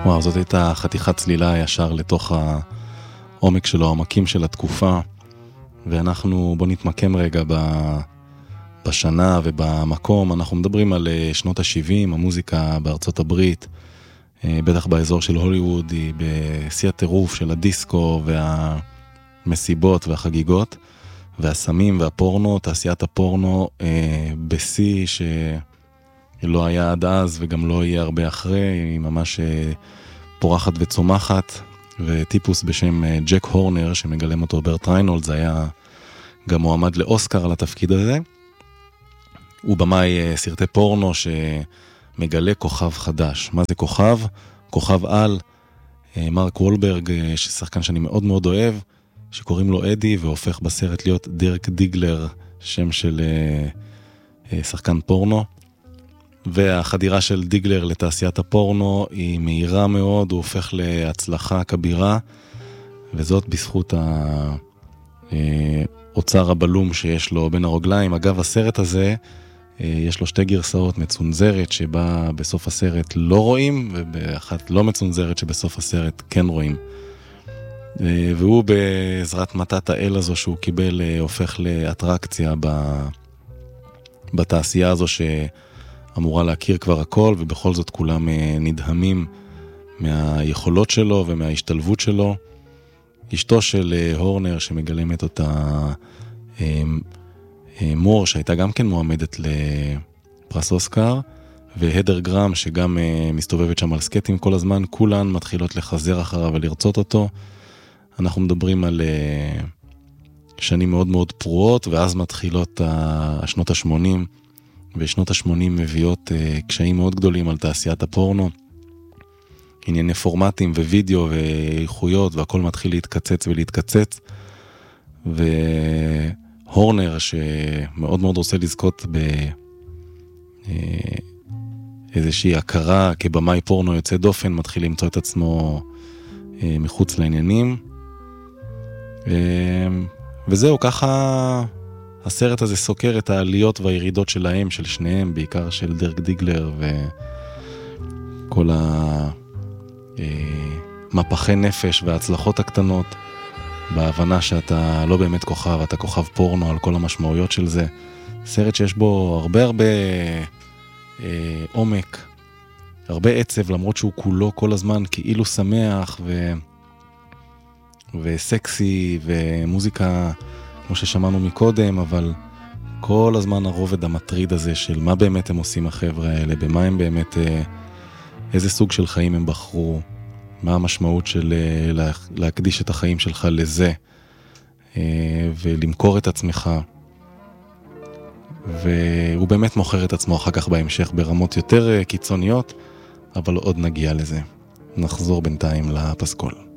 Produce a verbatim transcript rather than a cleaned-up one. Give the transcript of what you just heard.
וואו, זאת הייתה חתיכת צלילה ישר לתוך העומק שלו, העמקים של התקופה, ואנחנו בוא נתמקם רגע ב... בשנה ובמקום. אנחנו מדברים על שנות ה-שבעים, המוזיקה בארצות הברית, בטח באזור של הוליווד, היא בשיא הטירוף של הדיסקו והמסיבות והחגיגות, והסמים והפורנו, תעשיית הפורנו בשיא שלא היה עד אז וגם לא יהיה הרבה אחרי, היא ממש פורחת וצומחת, וטיפוס בשם ג'ק הורנר שמגלם אותו ברט ריינולדס היה גם מועמד לאוסקר על התפקיד הזה. הוא במאי סרטי פורנו שמגלה כוכב חדש. מה זה כוכב? כוכב על, מרק וולברג, ששחקן שאני מאוד מאוד אוהב, שקוראים לו אדי, והופך בסרט להיות דירק דיגלר, שם של שחקן פורנו. והחדירה של דיגלר לתעשיית הפורנו היא מהירה מאוד, הוא הופך להצלחה כבירה, וזאת בזכות האוצר הבלום שיש לו בין הרגליים. אגב, הסרט הזה, יש לו שתי גרסאות, מצונזרת שבה בסוף הסרט לא רואים, ובאחת לא מצונזרת שבסוף הסרט כן רואים. והוא בעזרת מתת האל הזו שהוא קיבל, הופך לאטרקציה בתעשייה הזו שאמורה להכיר כבר הכל, ובכל זאת כולם נדהמים מהיכולות שלו ומההשתלבות שלו. אשתו של הורנר שמגלמת אותה מור, שהייתה גם כן מועמדת לפרס אוסקר, והדר גרם שגם מסתובבת שם על סקטים כל הזמן, כולן מתחילות לחזר אחריו ולרצות אותו. אנחנו מדברים על שנים מאוד מאוד פרועות, ואז מתחילות השנות ה-שמונים, ושנות ה-שמונים מביאות קשיים מאוד גדולים על תעשיית הפורנו, ענייני פורמטים ווידאו ואיכויות, והכל מתחיל להתקצץ ולהתקצץ, והורנר שמאוד מאוד רוצה לזכות באיזושהי הכרה כבמאי פורנו יוצא דופן, מתחיל למצוא את עצמו מחוץ לעניינים, וזהו, ככה הסרט הזה סוקר את העליות והירידות שלהם, של שניהם, בעיקר של דירק דיגלר וכל המפחי נפש וההצלחות הקטנות, בהבנה שאתה לא באמת כוכב, אתה כוכב פורנו, על כל המשמעויות של זה. סרט שיש בו הרבה הרבה אה, עומק, הרבה עצב, למרות שהוא כולו כל הזמן כאילו שמח ו... וסקסי ומוזיקה כמו ששמענו מקודם, אבל כל הזמן הרובד המטריד הזה של מה באמת הם עושים החבר'ה האלה, במה הם באמת, איזה סוג של חיים הם בחרו, מה המשמעות של להקדיש את החיים שלך לזה, ולמכור את עצמך, והוא באמת מוכר את עצמו אחר כך בהמשך ברמות יותר קיצוניות, אבל עוד נגיע לזה. נחזור בינתיים לפסקול.